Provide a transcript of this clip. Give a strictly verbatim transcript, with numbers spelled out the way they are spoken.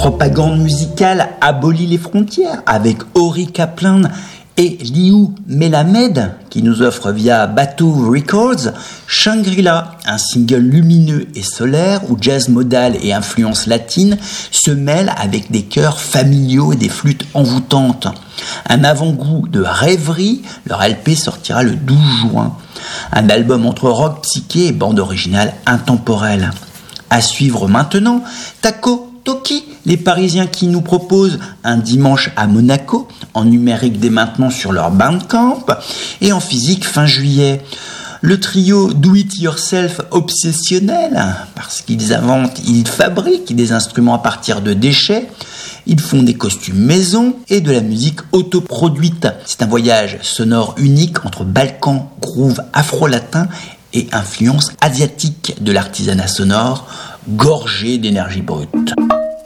propagande musicale abolit les frontières avec Ori Kaplan et Liu Melamed qui nous offre via Batu Records Shangri-La, un single lumineux et solaire où jazz modal et influence latine se mêlent avec des chœurs familiaux et des flûtes envoûtantes. Un avant-goût de Rêverie, leur L P sortira le douze juin. Un album entre rock psyché et bande originale intemporelle. À suivre maintenant, Taco Toki, les Parisiens qui nous proposent un dimanche à Monaco, en numérique dès maintenant sur leur Bandcamp, et en physique fin juillet. Le trio Do It Yourself obsessionnel, parce qu'ils inventent, ils fabriquent des instruments à partir de déchets, ils font des costumes maison et de la musique autoproduite. C'est un voyage sonore unique entre Balkan, groove afro-latin et influence asiatique de l'artisanat sonore, gorgé d'énergie brute.